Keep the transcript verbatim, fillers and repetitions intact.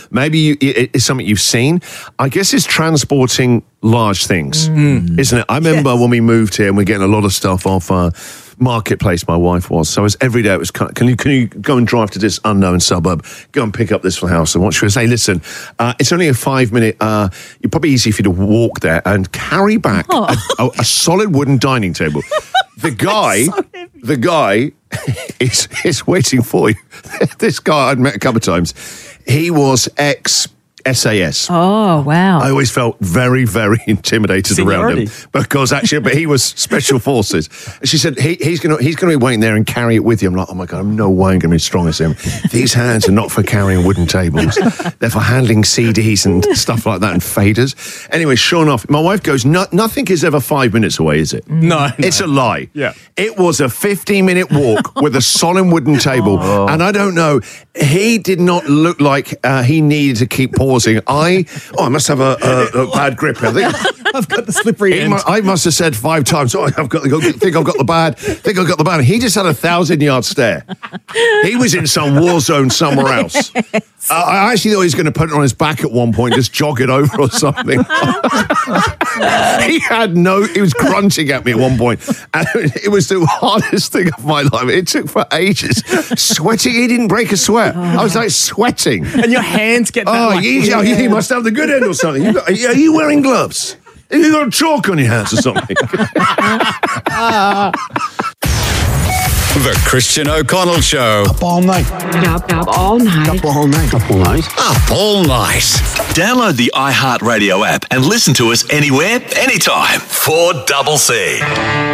maybe you, it, it's something you've seen. I guess it's transporting large things, mm. isn't it? I remember yes. when we moved here and we're getting a lot of stuff off uh, Marketplace, my wife was. So it was every day it was, can you can you go and drive to this unknown suburb, go and pick up this for the house? And what she would say, listen, uh, it's only a five minute, uh, it's probably easy for you to walk there and carry back oh. a, a, a solid wooden dining table. The guy, so the guy is, is waiting for you. This guy I'd met a couple of times, he was ex S A S. Oh, wow. I always felt very, very intimidated Seniority. around him because actually, but he was special forces. And she said, he, he's going to he's gonna be waiting there and carry it with you. I'm like, oh my God, I'm no way going to be as strong as him. These hands are not for carrying wooden tables. They're for handling C Ds and stuff like that and faders. Anyway, sure enough, my wife goes, no, nothing is ever five minutes away, is it? No. It's no. a lie. Yeah. It was a fifteen minute walk with a solid wooden table. Oh. And I don't know, he did not look like uh, he needed to keep pausing. I Oh, I must have a, a, a bad grip. I think I've got the slippery end. Mu- I must have said five times, oh, I've got, I think I've got the bad, I think I've got the bad. He just had a thousand yard stare. He was in some war zone somewhere else. Uh, I actually thought he was going to put it on his back at one point, just jog it over or something. He had no, he was grunting at me at one point. And it was the hardest thing of my life. It took for ages. Sweating, he didn't break a sweat. Oh. I was like sweating. And your hands get that Oh, like, you, yeah. you must have the good end or something. You got, are you wearing gloves? Have you got chalk on your hands or something? The Christian O'Connell Show. Up all night. Up, up all night. Up all night. Up all night. Up all night. Download the iHeartRadio app and listen to us anywhere, anytime. four C C.